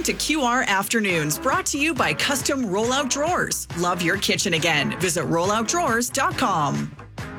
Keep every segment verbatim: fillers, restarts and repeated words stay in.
listening to Q R Afternoons, brought to you by Custom Rollout Drawers. Love your kitchen again. Visit rollout drawers dot com.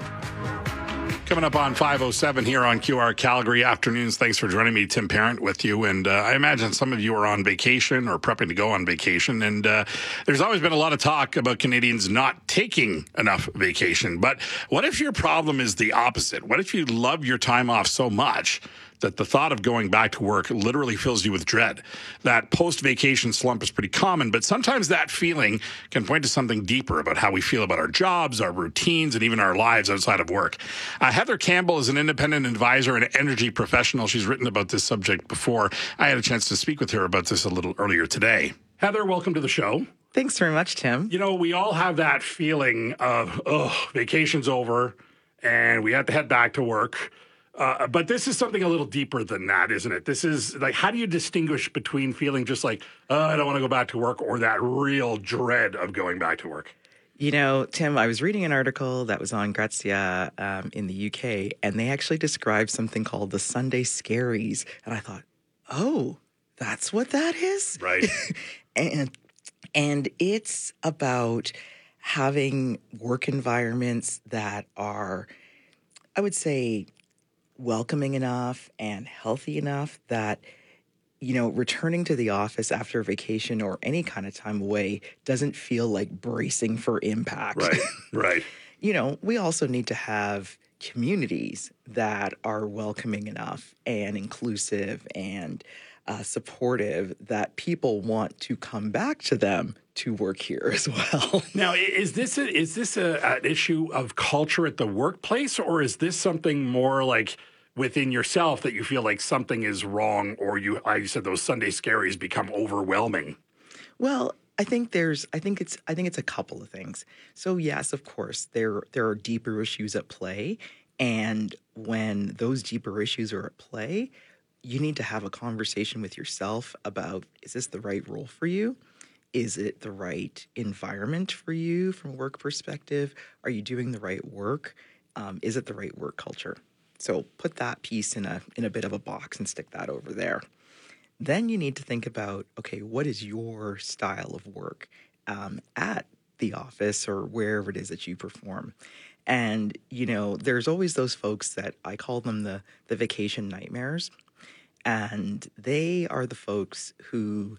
Coming up on five oh seven here on Q R Calgary Afternoons. Thanks for joining me, Tim Parent, with you. And uh, I imagine some of you are on vacation or prepping to go on vacation. And uh, there's always been a lot of talk about Canadians not taking enough vacation. But what if your problem is the opposite? What if you love your time off so much that the thought of going back to work literally fills you with dread? That post-vacation slump is pretty common, but sometimes that feeling can point to something deeper about how we feel about our jobs, our routines, and even our lives outside of work. Uh, Heather Campbell is an independent advisor and energy professional. She's written about this subject before. I had a chance to speak with her about this a little earlier today. Heather, welcome to the show. Thanks very much, Tim. You know, we all have that feeling of, oh, vacation's over, and we have to head back to work. Uh, but this is something a little deeper than that, isn't it? This is like, how do you distinguish between feeling just like, oh, I don't want to go back to work, or that real dread of going back to work? You know, Tim, I was reading an article that was on Grazia um, in the U K, and they actually described something called the Sunday Scaries. And I thought, oh, that's what that is? Right. and and it's about having work environments that are, I would say, welcoming enough and healthy enough that, you know, returning to the office after a vacation or any kind of time away doesn't feel like bracing for impact. Right, right. You know, we also need to have communities that are welcoming enough and inclusive and uh, supportive that people want to come back to them to work here as well. Now, is this a, is this a, an issue of culture at the workplace, or is this something more like within yourself that you feel like something is wrong, or you, like you said, those Sunday scaries become overwhelming? Well, I think there's, I think it's, I think it's a couple of things. So yes, of course, there there are deeper issues at play, and when those deeper issues are at play, you need to have a conversation with yourself about, is this the right role for you? Is it the right environment for you from a work perspective? Are you doing the right work? Um, is it the right work culture? So put that piece in a in a bit of a box and stick that over there. Then you need to think about, okay, what is your style of work um, at the office or wherever it is that you perform? And, you know, there's always those folks that I call them the the vacation nightmares. And they are the folks who,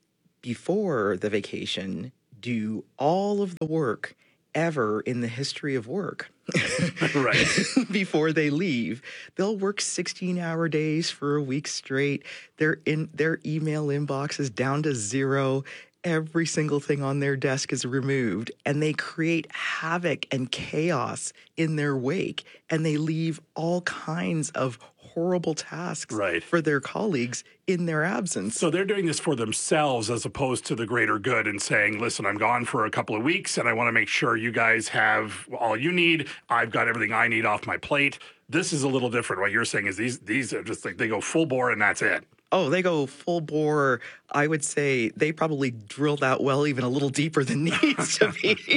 before the vacation, do all of the work ever in the history of work. Right. Before they leave, they'll work sixteen-hour days for a week straight. Their in their email inbox is down to zero. Every single thing on their desk is removed, and they create havoc and chaos in their wake, and they leave all kinds of horrible tasks right. for their colleagues in their absence. So they're doing this for themselves as opposed to the greater good and saying, listen, I'm gone for a couple of weeks and I want to make sure you guys have all you need. I've got everything I need off my plate. This is a little different. What you're saying is these these are just like they go full bore and that's it. Oh, they go full bore. I would say they probably drill that well even a little deeper than needs to be.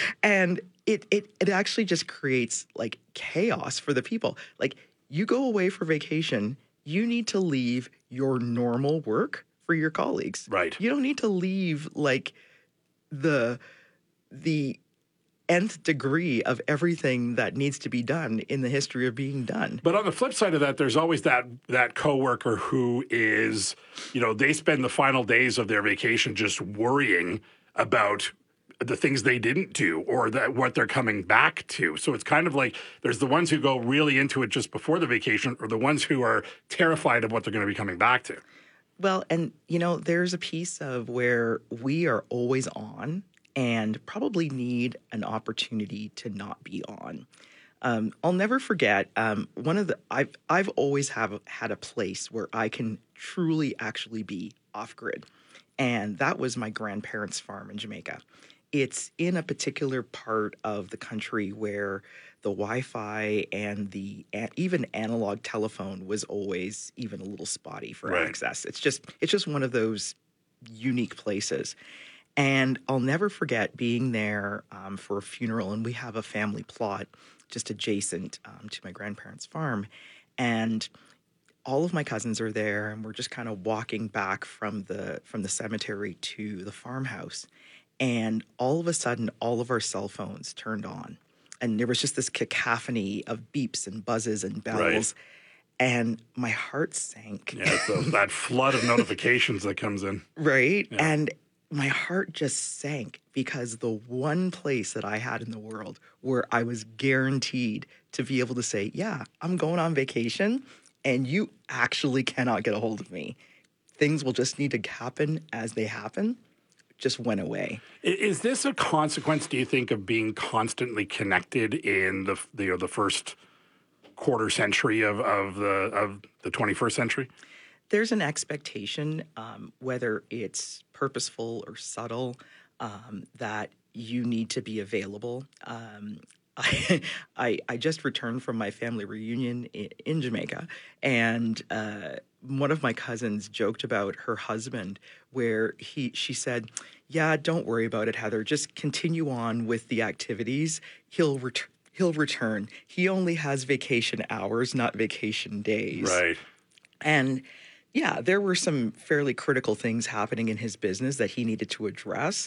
And it, it it actually just creates like chaos for the people. Like, you go away for vacation, you need to leave your normal work for your colleagues. Right. You don't need to leave like the the nth degree of everything that needs to be done in the history of being done. But on the flip side of that, there's always that that coworker who is, you know, they spend the final days of their vacation just worrying about the things they didn't do or that what they're coming back to. So it's kind of like there's the ones who go really into it just before the vacation or the ones who are terrified of what they're going to be coming back to. Well, and, you know, there's a piece of where we are always on and probably need an opportunity to not be on. Um, I'll never forget um, one of the I've I've always have had a place where I can truly actually be off grid, and that was my grandparents' farm in Jamaica. It's in a particular part of the country where the Wi-Fi and the even analog telephone was always even a little spotty for right. access. It's just it's just one of those unique places. And I'll never forget being there um, for a funeral, and we have a family plot just adjacent um, to my grandparents' farm. And all of my cousins are there, and we're just kind of walking back from the from the cemetery to the farmhouse. And all of a sudden, all of our cell phones turned on. And there was just this cacophony of beeps and buzzes and bells. Right. And my heart sank. Yeah, so that flood of notifications that comes in. Right? Yeah. And my heart just sank because the one place that I had in the world where I was guaranteed to be able to say, yeah, I'm going on vacation, and you actually cannot get a hold of me. Things will just need to happen as they happen, just went away. Is this a consequence, do you think, of being constantly connected in the the, you know, the first quarter century of, of the of the twenty-first century? There's an expectation, um, whether it's purposeful or subtle, um, that you need to be available. Um, I, I I just returned from my family reunion in, in Jamaica, and uh, one of my cousins joked about her husband, where he she said, "Yeah, don't worry about it, Heather. Just continue on with the activities. He'll return. He'll return. He only has vacation hours, not vacation days." Right. And yeah, there were some fairly critical things happening in his business that he needed to address.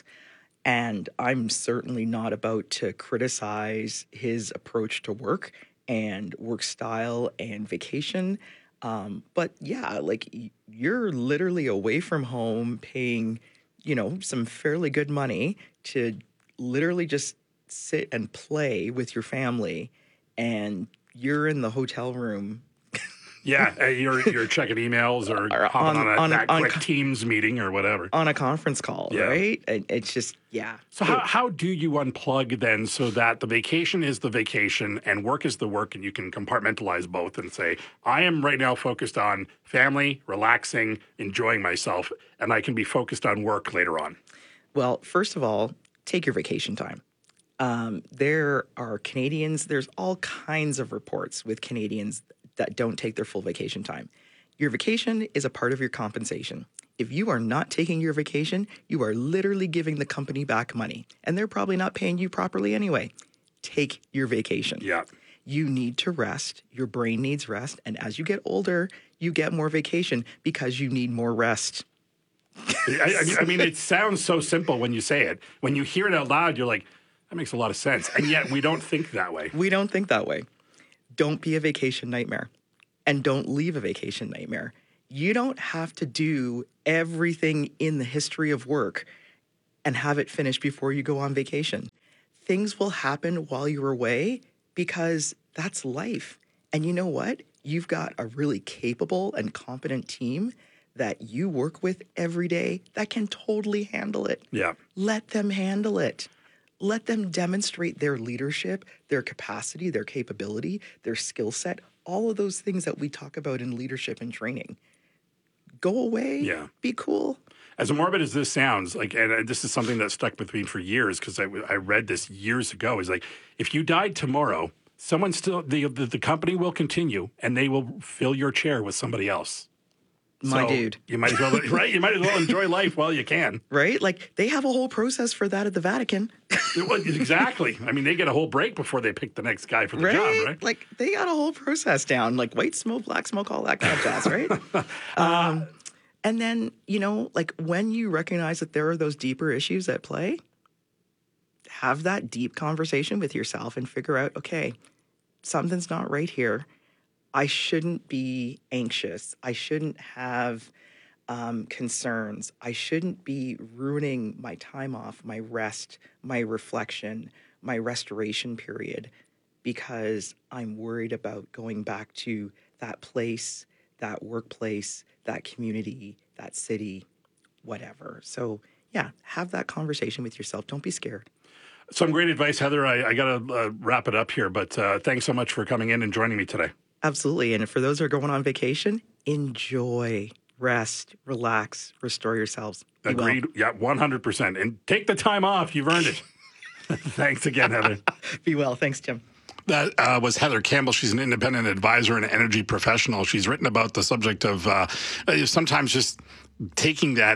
And I'm certainly not about to criticize his approach to work and work style and vacation. Um, but yeah, like you're literally away from home paying, you know, some fairly good money to literally just sit and play with your family, and you're in the hotel room. Yeah, uh, you're you're checking emails or, Or hopping on, on- a on- that on quick co- Teams meeting or whatever. On a conference call, Yeah. right? And it's just, yeah. So how, how do you unplug then so that the vacation is the vacation and work is the work, and you can compartmentalize both and say, I am right now focused on family, relaxing, enjoying myself, and I can be focused on work later on? Well, first of all, take your vacation time. Um, there are Canadians, there's all kinds of reports with Canadians that don't take their full vacation time. Your vacation is a part of your compensation. If you are not taking your vacation, you are literally giving the company back money, and they're probably not paying you properly anyway. Take your vacation. Yeah. You need to rest. Your brain needs rest. And as you get older, you get more vacation because you need more rest. I, I- I mean, it sounds so simple when you say it. When you hear it out loud, you're like, that makes a lot of sense. And yet we don't think that way. We don't think that way. Don't be a vacation nightmare, and don't leave a vacation nightmare. You don't have to do everything in the history of work and have it finished before you go on vacation. Things will happen while you're away because that's life. And you know what? You've got a really capable and competent team that you work with every day that can totally handle it. Yeah. Let them handle it. Let them demonstrate their leadership, their capacity, their capability, their skill set, all of those things that we talk about in leadership and training. Go away. Yeah. Be cool. As morbid as this sounds, like, and this is something that stuck with me for years because I, I read this years ago. Is like, if you died tomorrow, someone still the, the the company will continue and they will fill your chair with somebody else. My So dude. you might as well right. You might as well enjoy life while you can. Right? Like they have a whole process for that at the Vatican. Well, exactly. I mean, they get a whole break before they pick the next guy for the Right? job, right? Like they got a whole process down, like white smoke, black smoke, all that kind of jazz, right? um, and then, you know, like when you recognize that there are those deeper issues at play, have that deep conversation with yourself and figure out, okay, something's not right here. I shouldn't be anxious. I shouldn't have um, concerns. I shouldn't be ruining my time off, my rest, my reflection, my restoration period because I'm worried about going back to that place, that workplace, that community, that city, whatever. So, yeah, have that conversation with yourself. Don't be scared. Some great advice, Heather. I, I got to uh, wrap it up here, but uh, thanks so much for coming in and joining me today. Absolutely. And for those who are going on vacation, enjoy, rest, relax, restore yourselves. Be well. Agreed. Yeah, one hundred percent. And take the time off. You've earned it. Thanks again, Heather. Be well. Thanks, Jim. That uh, was Heather Campbell. She's an independent advisor and energy professional. She's written about the subject of uh, sometimes just taking that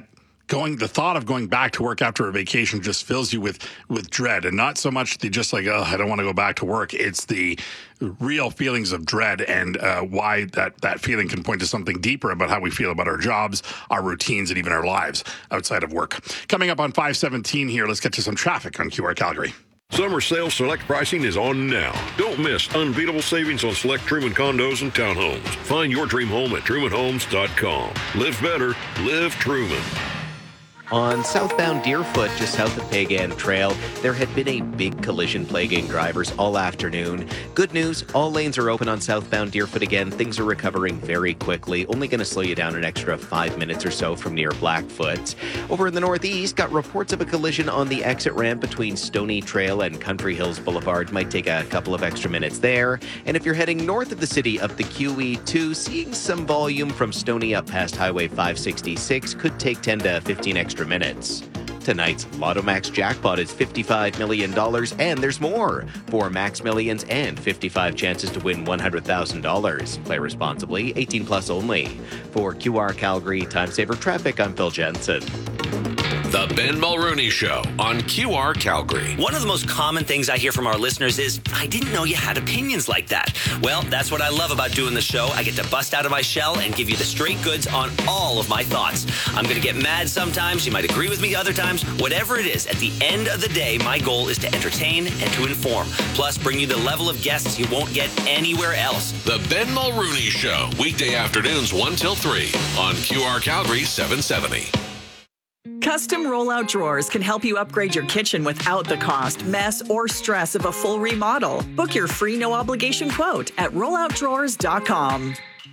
going, the thought of going back to work after a vacation just fills you with, with dread, and not so much the just like, oh, I don't want to go back to work. It's the real feelings of dread, and uh, why that, that feeling can point to something deeper about how we feel about our jobs, our routines, and even our lives outside of work. Coming up on five seventeen here, let's get to some traffic on Q R Calgary. Summer sale select pricing is on now. Don't miss unbeatable savings on select Truman condos and townhomes. Find your dream home at truman homes dot com. Live better, live Truman. On southbound Deerfoot, just south of Pagan Trail, there had been a big collision plaguing drivers all afternoon. Good news, all lanes are open on southbound Deerfoot again. Things are recovering very quickly, only going to slow you down an extra five minutes or so from near Blackfoot. Over in the northeast, got reports of a collision on the exit ramp between Stony Trail and Country Hills Boulevard. Might take a couple of extra minutes there. And if you're heading north of the city up the Q E two, seeing some volume from Stony up past Highway five sixty-six, could take ten to fifteen extra minutes. Tonight's Lotto Max jackpot is fifty-five million dollars, and there's more. Four Max Millions and fifty-five chances to win one hundred thousand dollars. Play responsibly, eighteen plus only. For Q R Calgary Time Saver Traffic, I'm Phil Jensen. The Ben Mulrooney Show on Q R Calgary. One of the most common things I hear from our listeners is, I didn't know you had opinions like that. Well, that's what I love about doing the show. I get to bust out of my shell and give you the straight goods on all of my thoughts. I'm going to get mad sometimes. You might agree with me other times. Whatever it is, at the end of the day, my goal is to entertain and to inform. Plus, bring you the level of guests you won't get anywhere else. The Ben Mulrooney Show, weekday afternoons one till three on Q R Calgary seven seventy. Custom rollout drawers can help you upgrade your kitchen without the cost, mess, or stress of a full remodel. Book your free no-obligation quote at rollout drawers dot com.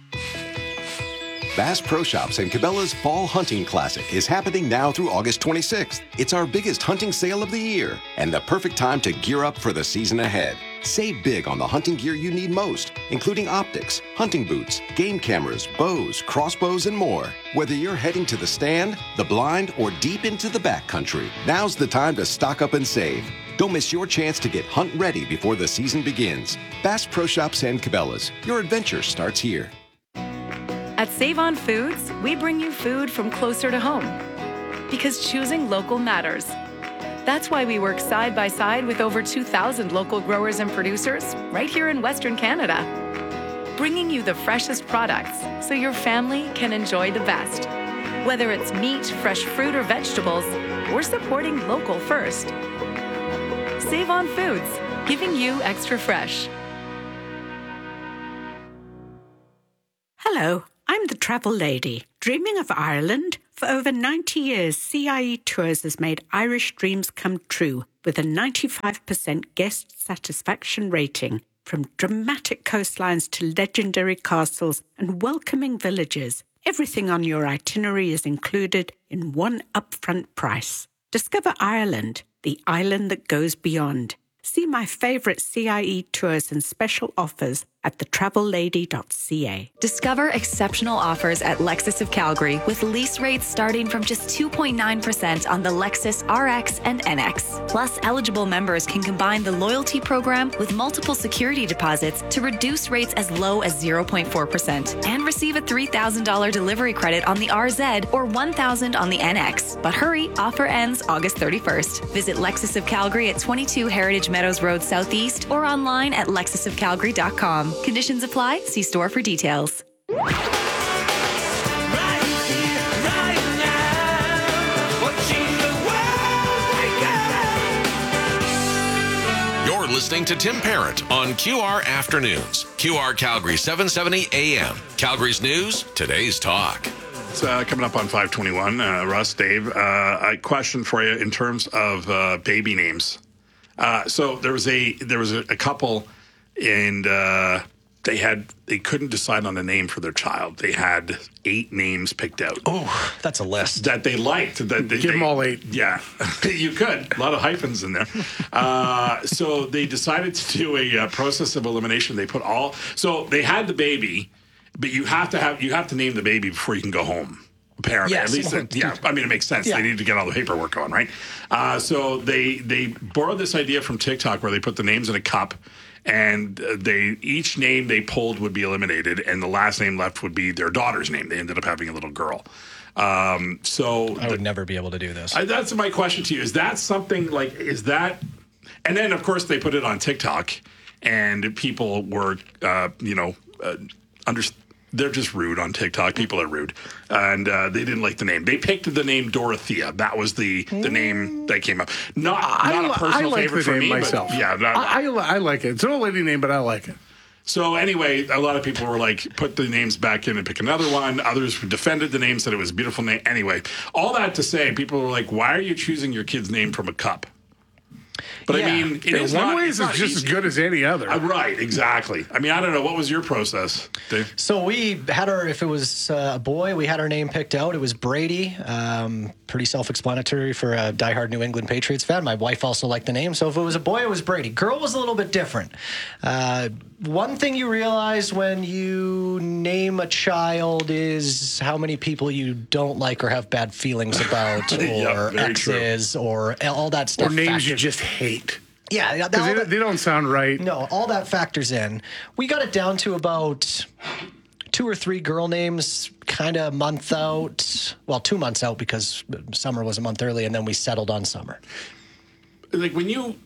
Bass Pro Shops and Cabela's Fall Hunting Classic is happening now through August twenty-sixth. It's our biggest hunting sale of the year and the perfect time to gear up for the season ahead. Save big on the hunting gear you need most, including optics, hunting boots, game cameras, bows, crossbows, and more. Whether you're heading to the stand, the blind, or deep into the backcountry, now's the time to stock up and save. Don't miss your chance to get hunt ready before the season begins. Bass Pro Shops and Cabela's. Your adventure starts here. At Save On Foods, we bring you food from closer to home. Because choosing local matters. That's why we work side by side with over two thousand local growers and producers right here in Western Canada. Bringing you the freshest products so your family can enjoy the best. Whether it's meat, fresh fruit, or vegetables, we're supporting local first. Save On Foods, giving you extra fresh. Hello, I'm the travel lady. Dreaming of Ireland? For over ninety years, C I E Tours has made Irish dreams come true with a ninety-five percent guest satisfaction rating. From dramatic coastlines to legendary castles and welcoming villages, everything on your itinerary is included in one upfront price. Discover Ireland, the island that goes beyond. See my favourite C I E tours and special offers at the travel lady dot c a. Discover exceptional offers at Lexus of Calgary with lease rates starting from just two point nine percent on the Lexus R X and N X. Plus, eligible members can combine the loyalty program with multiple security deposits to reduce rates as low as zero point four percent and receive a three thousand dollars delivery credit on the R Z or one thousand dollars on the N X. But hurry, offer ends August thirty-first. Visit Lexus of Calgary at twenty-two Heritage Meadows Road Southeast or online at lexus of calgary dot com. Conditions apply. See store for details. You're listening to Tim Parent on Q R Afternoons. Q R Calgary seven seventy A M. Calgary's news, today's talk. It's uh, coming up on five twenty-one. Uh, Russ, Dave, uh, a question for you in terms of uh, baby names. Uh, so there was a there was a, a couple, and uh, they had they couldn't decide on a name for their child. They had eight names picked out. Oh, that's a list that they liked. That they, give them all eight. Yeah, you could. A lot of hyphens in there. Uh, so they decided to do a uh, process of elimination. They put all. So they had the baby, but you have to have you have to name the baby before you can go home. Apparently, yes. At least, it, yeah. I mean, it makes sense. Yeah. They need to get all the paperwork on, right? Uh, so they they borrowed this idea from TikTok where they put the names in a cup, and uh, they each name they pulled would be eliminated, and the last name left would be their daughter's name. They ended up having a little girl. Um, so I would the, never be able to do this. I, that's my question to you. Is that something like, is that, and then of course they put it on TikTok, and people were, uh, you know, uh, under, they're just rude on TikTok. People are rude, and uh, they didn't like the name. They picked the name Dorothea. That was the, the name that came up. Not I, not a personal I like favorite the name for me, myself. But yeah, not, I, I, I like it. It's an old lady name, but I like it. So anyway, a lot of people were like, put the names back in and pick another one. Others defended the name, said it was a beautiful name. Anyway, all that to say, people were like, why are you choosing your kid's name from a cup? But yeah. I mean, it in is one not, way, it's it's not just easy. as good as any other. Uh, right, exactly. I mean, I don't know. What was your process, Dave? So we had our, if it was uh, a boy, we had our name picked out. It was Brady. Um, pretty self-explanatory for a diehard New England Patriots fan. My wife also liked the name. So if it was a boy, it was Brady. Girl was a little bit different. Uh, one thing you realize when you name a child is how many people you don't like or have bad feelings about, or yep, exes, true. or all that stuff. Or names factors. you just hate. Yeah, because they, they don't sound right. No, all that factors in. We got it down to about two or three girl names, kind of a month out. Well, two months out because summer was a month early, and then we settled on summer. Like when you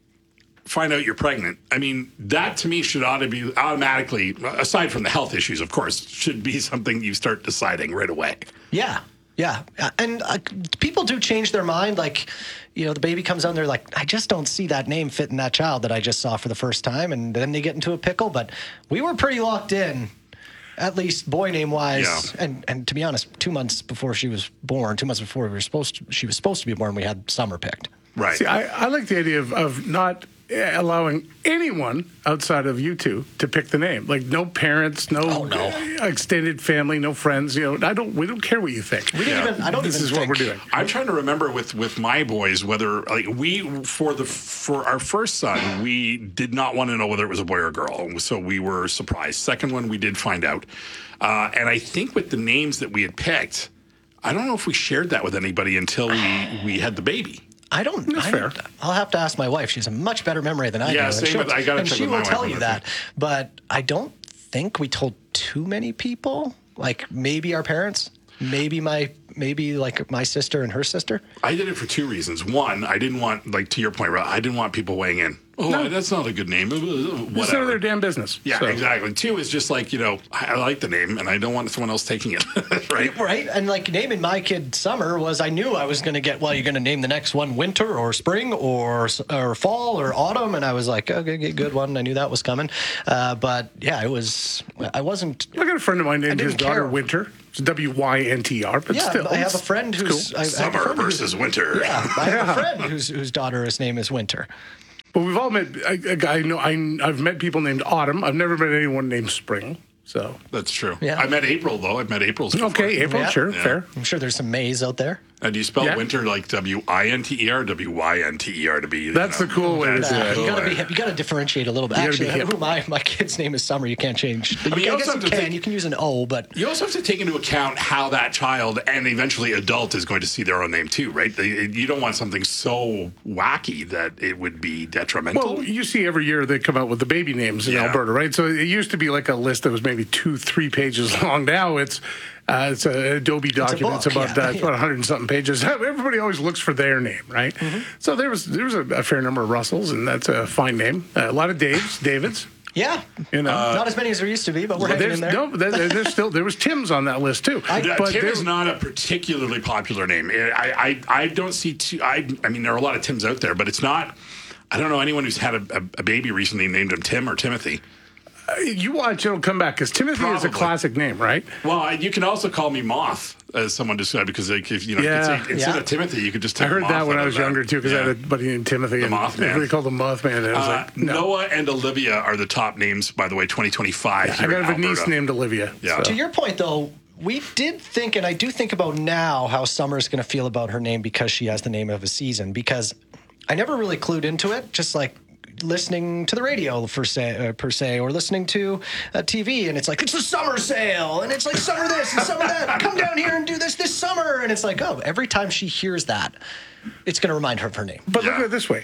find out you're pregnant, I mean, that to me should ought to be automatically, aside from the health issues, of course, should be something you start deciding right away. Yeah. Yeah. And uh, people do change their mind. Like, you know, the baby comes out and they're like, I just don't see that name fitting that child that I just saw for the first time. And then they get into a pickle. But we were pretty locked in, at least boy name wise. Yeah. And and to be honest, two months before she was born, two months before we were supposed to, she was supposed to be born, we had Summer picked. Right. See, I, I like the idea of, of not allowing anyone outside of you two to pick the name. Like no parents, no, oh, no. extended family, no friends. You know, I don't. We don't care what you think. We didn't yeah. even. I don't this even. is think. what we're doing. I'm trying to remember with with my boys whether like we for the for our first son we did not want to know whether it was a boy or a girl, so we were surprised. Second one we did find out, uh, and I think with the names that we had picked, I don't know if we shared that with anybody until we we had the baby. I don't. That's I fair. don't, I'll have to ask my wife. She's a much better memory than I yeah, do. same and with, I got to and check she with will my tell wife you on that. But I don't think we told too many people. Like maybe our parents, maybe my, maybe like my sister and her sister. I did it for two reasons. One, I didn't want, like to your point, I didn't want people weighing in. Oh, no. That's not a good name. Whatever. It's none of their damn business. Yeah, so. exactly. Two is just like, you know, I, I like the name and I don't want someone else taking it. Right? Right. And like naming my kid Summer was, I knew I was going to get, well, you're going to name the next one winter or spring or or fall or autumn. And I was like, okay, good one. I knew that was coming. Uh, but yeah, it was, I wasn't. I got a friend of mine named his daughter care. Winter. It's W Y N T R, but yeah, still. I have a friend who's. Cool. I, Summer I have a friend versus who's, winter. Yeah. I have a friend whose, whose daughter's name is Winter. But we've all met. I, I know. I, I've met people named Autumn. I've never met anyone named Spring. So that's true. Yeah. I met April though. I've met April's. Before. Okay, April. Yeah. Sure, yeah. fair. I'm sure there's some Mays out there. And do you spell yeah. winter like W I N T E R or W Y N T E R to be? That's know, the cool way to do it. You gotta be. You gotta differentiate a little bit. You gotta Actually, be hip. my my kid's name is Summer. You can't change. I mean, you I also guess have you to can. think- You can use an O, but You also have to take into account how that child and eventually adult is going to see their own name too, right? They, you don't want something so wacky that it would be detrimental. Well, you see every year they come out with the baby names in Yeah. Alberta, right? So it used to be like a list that was maybe two, three pages long. Now it's uh, it's an Adobe document. It's, book, about yeah. uh, it's about a hundred and something pages. Everybody always looks for their name, right? Mm-hmm. So there was there was a, a fair number of Russells, and that's a fine name. Uh, a lot of Daves, Davids. yeah, You know, Uh, not as many as there used to be, but we're hanging there's in there. no, there, there's still there was Tim's on that list too. Uh, but Tim there- is not a particularly popular name. I, I, I don't see. Two, I, I mean, there are a lot of Tims out there, but it's not. I don't know anyone who's had a, a, a baby recently named him Tim or Timothy. Uh, you watch it'll come back because Timothy is a Probably. classic name, right? Well, I- you can also call me Moth, as someone described, because like, if you know, Yeah. you could say, instead Yeah. of Timothy, you could just take I heard Moth that when out I of was that. younger too, because Yeah. I had a buddy named Timothy. The and Mothman. Everybody called him Mothman. And I was Uh, like, no. Noah and Olivia are the top names, by the way, twenty twenty-five. I here got in a niece Alberta. named Olivia. Yeah. so. To your point, though, we did think, and I do think about now how Summer's going to feel about her name because she has the name of a season. Because I never really clued into it, just like listening to the radio per se, uh, per se or listening to uh, T V, and it's like, it's the summer sale, and it's like summer this and summer that. Come down here and do this this summer. And it's like, oh, every time she hears that, it's going to remind her of her name. But Yeah. look at it this way.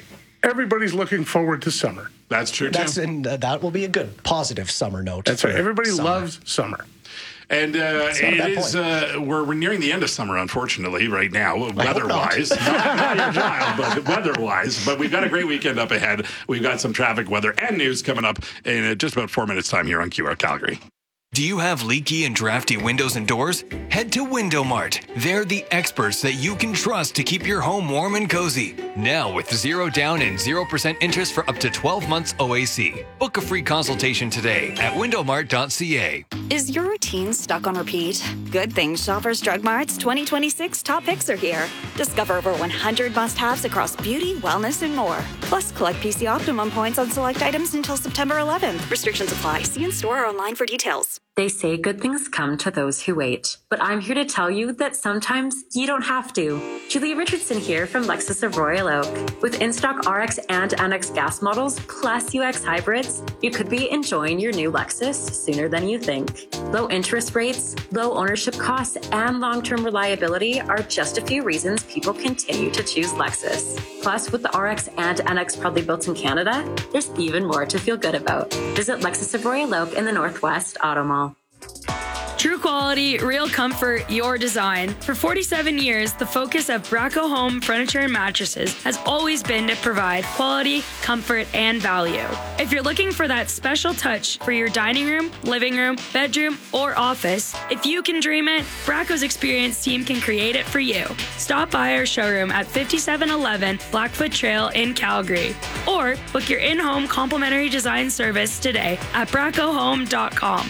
everybody's looking forward to summer. That's true, too. That's, and uh, that will be a good, positive summer note. That's right. Everybody summer. loves summer. And uh, it is, uh, we're, we're nearing the end of summer, unfortunately, right now, weather-wise. Not, not your child, but weather-wise. But we've got a great weekend up ahead. We've got some traffic, weather, and news coming up in uh, just about four minutes' time here on Q R Calgary. Do you have leaky and drafty windows and doors? Head to Window Mart. They're the experts that you can trust to keep your home warm and cozy. Now with zero down and zero percent interest for up to twelve months O A C. Book a free consultation today at window mart dot c a. Is your routine stuck on repeat? Good thing Shoppers Drug Mart's twenty twenty-six top picks are here. Discover over one hundred must-haves across beauty, wellness, and more. Plus, collect P C Optimum points on select items until September eleventh. Restrictions apply. See in store or online for details. They say good things come to those who wait, but I'm here to tell you that sometimes you don't have to. Julia Richardson here from Lexus of Royal Oak. With in-stock R X and N X gas models, plus U X hybrids, you could be enjoying your new Lexus sooner than you think. Low interest rates, low ownership costs, and long-term reliability are just a few reasons people continue to choose Lexus. Plus, with the R X and N X proudly built in Canada, there's even more to feel good about. Visit Lexus of Royal Oak in the Northwest Auto Mall. True quality, real comfort, your design. For forty-seven years, the focus of Bracco Home Furniture and Mattresses has always been to provide quality, comfort, and value. If you're looking for that special touch for your dining room, living room, bedroom, or office, if you can dream it, Bracco's experienced team can create it for you. Stop by our showroom at fifty-seven eleven Blackfoot Trail in Calgary, or book your in-home complimentary design service today at bracco home dot com.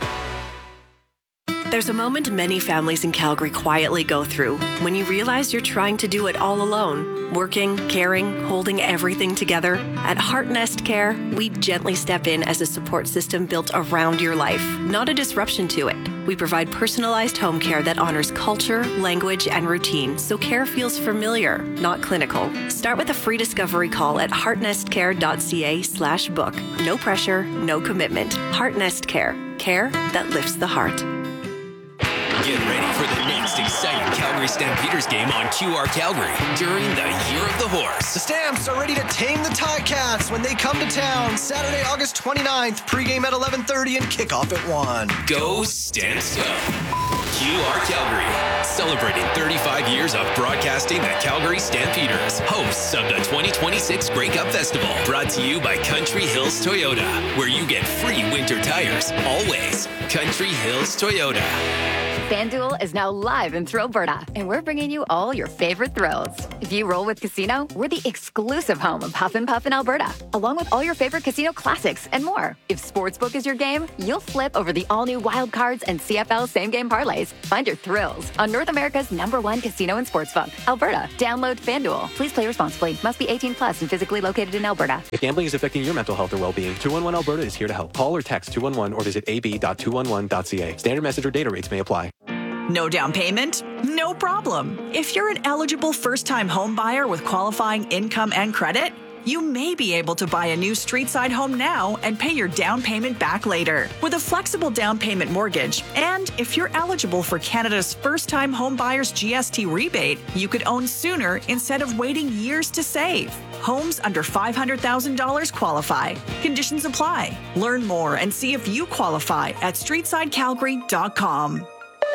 There's a moment many families in Calgary quietly go through when you realize you're trying to do it all alone. Working, caring, holding everything together. At Heart Nest Care, we gently step in as a support system built around your life, not a disruption to it. We provide personalized home care that honors culture, language, and routine, so care feels familiar, not clinical. Start with a free discovery call at heartnestcare dot c a slash book. No pressure, no commitment. Heart Nest Care. Care that lifts the heart. Get ready for the next exciting Calgary Stampeders game on Q R Calgary during the Year of the Horse. The Stamps are ready to tame the Ticats when they come to town. Saturday, August twenty-ninth, pregame at eleven thirty and kickoff at one. Go Stamps Go! Q R Calgary, celebrating thirty-five years of broadcasting the Calgary Stampeders, hosts of the twenty twenty-six Grey Cup Festival, brought to you by Country Hills Toyota, where you get free winter tires, always. Country Hills Toyota. FanDuel is now live in Thrillberta, and we're bringing you all your favorite thrills. If you roll with Casino, we're the exclusive home of Huff and Puff in Alberta, along with all your favorite casino classics and more. If Sportsbook is your game, you'll flip over the all-new Wild Cards and C F L same-game parlays. Find your thrills on North America's number one casino and sportsbook, Alberta. Download FanDuel. Please play responsibly. Must be eighteen plus and physically located in Alberta. If gambling is affecting your mental health or well-being, two one one Alberta is here to help. Call or text two one one or visit a b dot two one one dot c a. Standard message or data rates may apply. No down payment? No problem. If you're an eligible first-time home buyer with qualifying income and credit, you may be able to buy a new street-side home now and pay your down payment back later with a flexible down payment mortgage. And if you're eligible for Canada's first-time home buyers G S T rebate, you could own sooner instead of waiting years to save. Homes under five hundred thousand dollars qualify. Conditions apply. Learn more and see if you qualify at street side calgary dot com.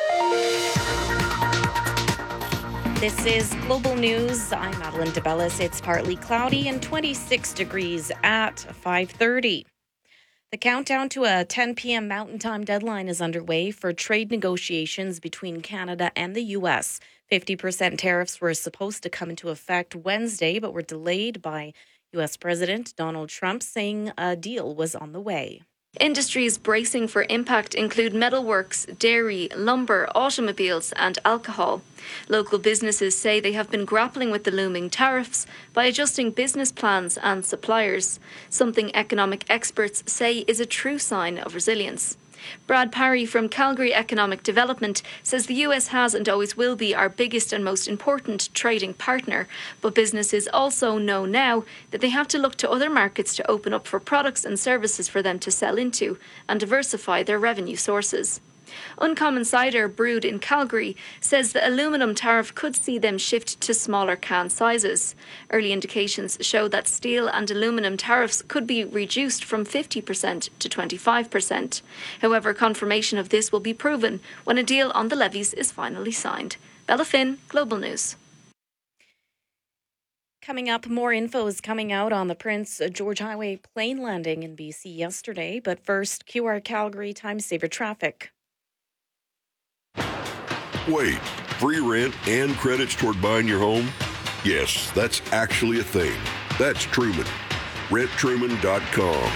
This is Global News. I'm Madeline DeBellis. It's partly cloudy and twenty-six degrees at five thirty. The countdown to a ten p.m. Mountain Time deadline is underway for trade negotiations between Canada and the U S. fifty percent tariffs were supposed to come into effect Wednesday, but were delayed by U S. President Donald Trump, saying a deal was on the way. Industries bracing for impact include metalworks, dairy, lumber, automobiles and alcohol. Local businesses say they have been grappling with the looming tariffs by adjusting business plans and suppliers, something economic experts say is a true sign of resilience. Brad Parry from Calgary Economic Development says the U S has and always will be our biggest and most important trading partner, but businesses also know now that they have to look to other markets to open up for products and services for them to sell into and diversify their revenue sources. Uncommon Cider, brewed in Calgary, says the aluminum tariff could see them shift to smaller can sizes. Early indications show that steel and aluminum tariffs could be reduced from fifty percent to twenty-five percent. However, confirmation of this will be proven when a deal on the levies is finally signed. Bella Finn, Global News. Coming up, more info is coming out on the Prince George Highway plane landing in B C yesterday. But first, Q R Calgary time saver traffic. Wait, free rent and credits toward buying your home? Yes, that's actually a thing. That's Truman. rent truman dot com.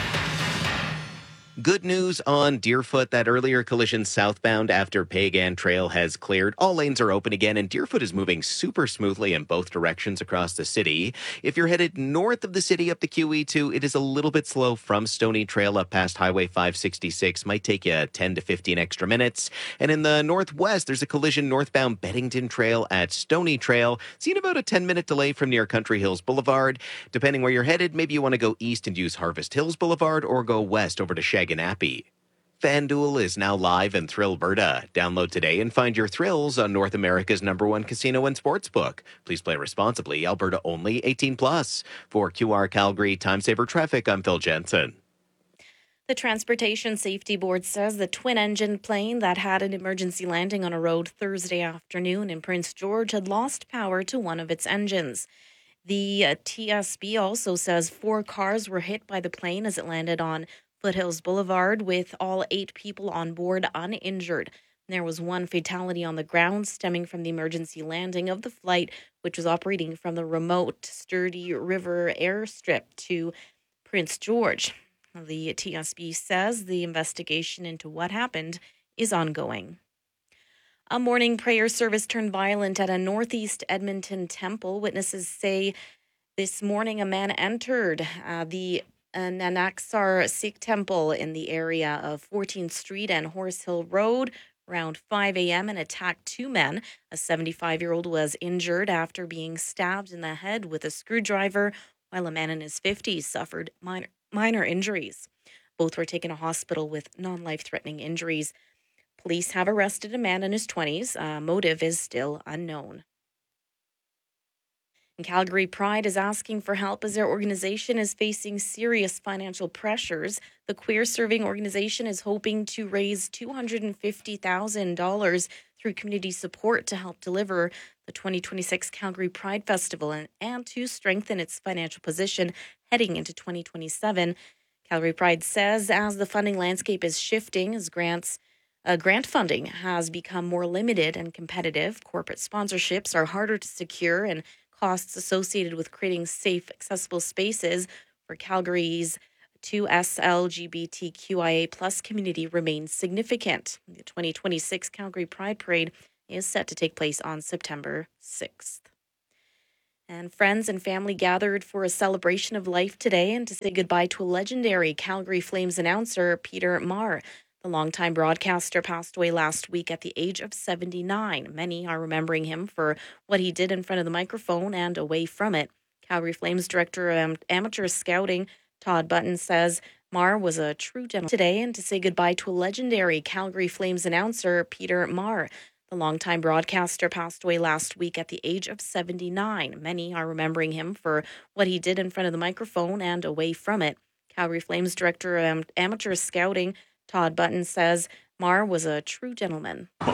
Good news on Deerfoot. That earlier collision southbound after Pagan Trail has cleared. All lanes are open again, and Deerfoot is moving super smoothly in both directions across the city. If you're headed north of the city up the Q E two, it is a little bit slow from Stony Trail up past Highway five sixty-six. Might take you ten to fifteen extra minutes. And in the northwest, there's a collision northbound Beddington Trail at Stony Trail. Seen about a ten-minute delay from near Country Hills Boulevard. Depending where you're headed, maybe you want to go east and use Harvest Hills Boulevard or go west over to Shaganappy. FanDuel is now live in Thrillberta. Download today and find your thrills on North America's number one casino and sportsbook. Please play responsibly. Alberta only. eighteen plus. For Q R Calgary Time Saver Traffic, I'm Phil Jensen. The Transportation Safety Board says the twin-engine plane that had an emergency landing on a road Thursday afternoon in Prince George had lost power to one of its engines. The uh, T S B also says four cars were hit by the plane as it landed on Foothills Boulevard, with all eight people on board uninjured. There was one fatality on the ground stemming from the emergency landing of the flight, which was operating from the remote Sturdy River airstrip to Prince George. The T S B says the investigation into what happened is ongoing. A morning prayer service turned violent at a northeast Edmonton temple. Witnesses say this morning a man entered uh, the Uh, Nanaksar Sikh temple in the area of fourteenth Street and Horse Hill Road around five a.m. and attacked two men. A seventy-five-year-old was injured after being stabbed in the head with a screwdriver, while a man in his fifties suffered minor, minor injuries. Both were taken to hospital with non-life-threatening injuries. Police have arrested a man in his twenties. Uh, motive is still unknown. And Calgary Pride is asking for help as their organization is facing serious financial pressures. The queer serving organization is hoping to raise two hundred fifty thousand dollars through community support to help deliver the twenty twenty-six Calgary Pride Festival and, and to strengthen its financial position heading into twenty twenty-seven. Calgary Pride says as the funding landscape is shifting, as grants Uh, grant funding has become more limited and competitive, corporate sponsorships are harder to secure, and costs associated with creating safe, accessible spaces for Calgary's two S L G B T Q I A plus community remain significant. The twenty twenty-six Calgary Pride Parade is set to take place on September sixth. And friends and family gathered for a celebration of life today and to say goodbye to a legendary Calgary Flames announcer, Peter Maher. The longtime broadcaster passed away last week at the age of seventy-nine. Many are remembering him for what he did in front of the microphone and away from it. Calgary Flames Director of Amateur Scouting, Todd Button, says Maher was a true gentleman today and to say goodbye to a legendary Calgary Flames announcer, Peter Maher. The longtime broadcaster passed away last week at the age of seventy-nine. Many are remembering him for what he did in front of the microphone and away from it. Calgary Flames Director of Amateur Scouting, Todd Button, says Maher was a true gentleman.